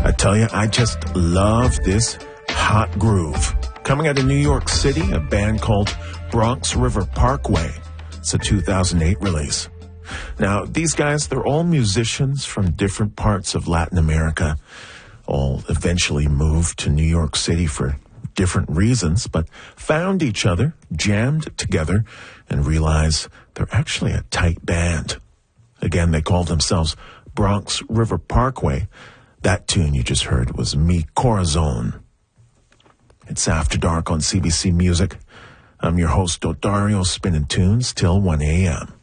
I tell you, I just love this hot groove. Coming out of New York City, a band called Bronx River Parkway. It's a 2008 release. Now, these guys, they're all musicians from different parts of Latin America. All eventually moved to New York City for different reasons, but found each other, jammed together, and realized they're actually a tight band. Again, they called themselves Bronx River Parkway. That tune you just heard was Mi Corazon. It's After Dark on CBC Music. I'm your host, Dodario, spinning tunes till 1 a.m.